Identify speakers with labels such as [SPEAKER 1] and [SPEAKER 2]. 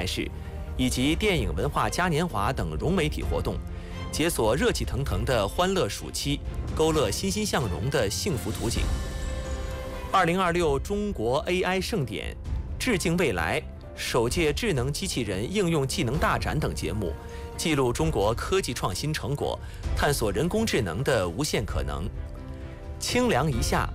[SPEAKER 1] 赛事，以及电影文化嘉年华等融媒体活动，解锁热气腾腾的欢乐暑期，勾勒欣欣向荣的幸福图景。2026中国 AI 盛典、致敬未来、首届智能机器人应用技能大展等节目，记录中国科技创新成果，探索人工智能的无限可能。清凉一夏，